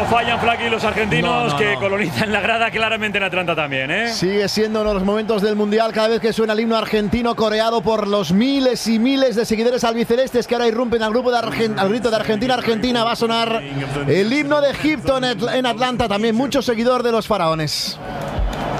No fallan, Flaky, los argentinos que colonizan la grada claramente en Atlanta también, ¿eh? Sigue siendo uno de los momentos del Mundial cada vez que suena el himno argentino coreado por los miles y miles de seguidores albicelestes que ahora irrumpen al grupo al grito de Argentina. Argentina va a sonar el himno de Egipto en Atlanta, también mucho seguidor de los faraones.